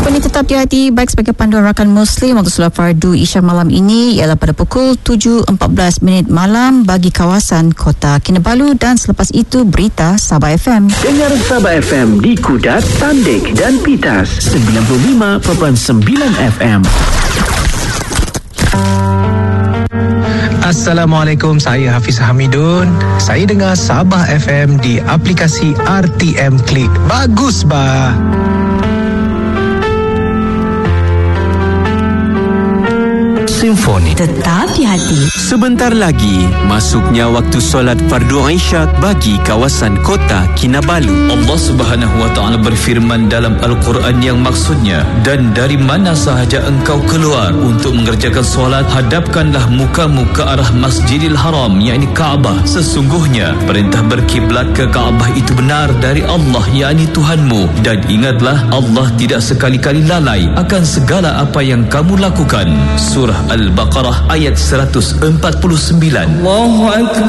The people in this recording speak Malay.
Ini tetap di hati baik sebagai panduan rakan Muslim untuk solat fardu Isya malam ini ialah pada pukul 7.14 malam bagi kawasan Kota Kinabalu, dan selepas itu berita Sabah FM. Dengar Sabah FM di Kudat, Tandik dan Pitas 95.9 FM. Assalamualaikum, saya Hafiz Hamidun. Saya dengar Sabah FM di aplikasi RTM Klik. Bagus bah. Simfoni tetap di hati. Sebentar lagi masuknya waktu solat fardu Isyak bagi kawasan Kota Kinabalu. Allah Subhanahu wa taala berfirman dalam Al-Quran yang maksudnya, dan dari mana sahaja engkau keluar untuk mengerjakan solat, hadapkanlah mukamu ke arah Masjidil Haram, yakni Kaabah. Sesungguhnya perintah berkiblat ke Kaabah itu benar dari Allah, yakni Tuhanmu, dan ingatlah Allah tidak sekali-kali lalai akan segala apa yang kamu lakukan. Surah Al-Baqarah ayat 149. Allahu Akbar.